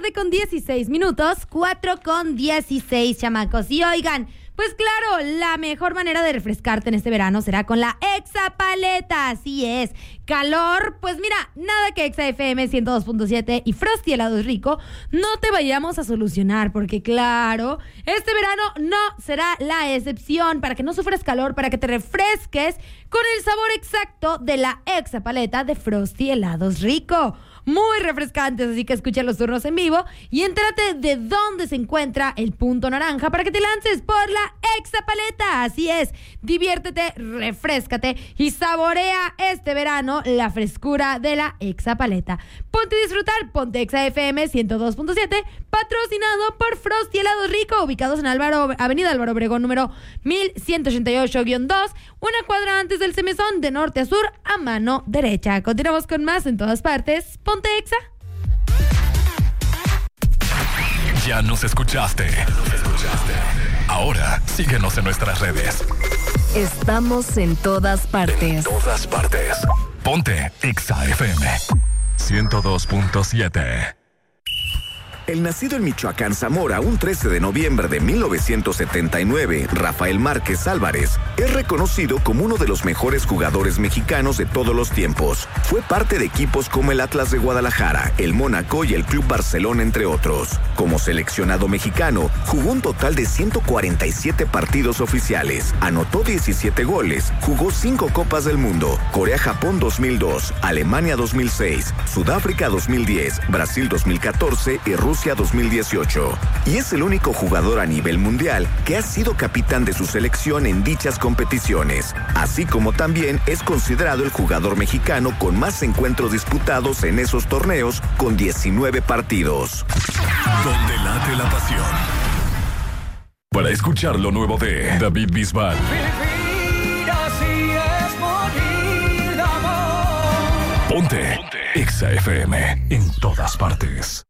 tarde con 16 minutos, 4:16, chamacos. Y oigan, pues claro, la mejor manera de refrescarte en este verano será con la Exapaleta. Así es. Calor, pues mira, nada que Exa FM 102.7 y Frosty Helados Rico no te vayamos a solucionar, porque claro, este verano no será la excepción. Para que no sufras calor, para que te refresques con el sabor exacto de la Exapaleta de Frosty Helados Rico. Muy refrescantes, así que escucha los turnos en vivo y entérate de dónde se encuentra el punto naranja para que te lances por la Exapaleta. Así es, diviértete, refréscate y saborea este verano la frescura de la Exapaleta. Ponte a disfrutar, ponte Exa FM 102.7, patrocinado por Frosty Helados Rico, ubicados en Avenida Álvaro Obregón, número 1188-2, una cuadra antes del Semezón, de norte a sur, a mano derecha. Continuamos con más en todas partes. Ponte Exa. Ya nos escuchaste. Ahora síguenos en nuestras redes. Estamos en todas partes. Ponte Exa FM 102.7. El nacido en Michoacán, Zamora, un 13 de noviembre de 1979, Rafael Márquez Álvarez, es reconocido como uno de los mejores jugadores mexicanos de todos los tiempos. Fue parte de equipos como el Atlas de Guadalajara, el Mónaco y el Club Barcelona, entre otros. Como seleccionado mexicano, jugó un total de 147 partidos oficiales, anotó 17 goles, jugó 5 Copas del Mundo, Corea-Japón 2002, Alemania 2006, Sudáfrica 2010, Brasil 2014 y Rusia 2018, y es el único jugador a nivel mundial que ha sido capitán de su selección en dichas competiciones, así como también es considerado el jugador mexicano con más encuentros disputados en esos torneos, con 19 partidos. Donde late la pasión. Para escuchar lo nuevo de David Bisbal. Vivir así es morir de amor. Ponte Exa FM en todas partes.